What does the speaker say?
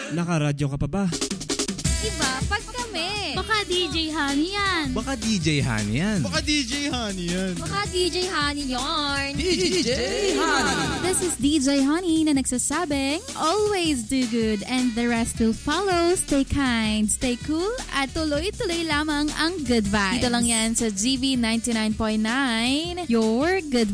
Nakaradyo ka pa ba? Iba, pag kami. Baka DJ Honey yan. Baka DJ Honey yan. Baka DJ Honey yan. Baka DJ Honey yarn. DJ Honey. This is DJ Honey na nagsasabing, always do good and the rest will follow. Stay kind, stay cool, at tuloy-tuloy lamang ang good vibes. Dito lang yan sa GB 99.9, your good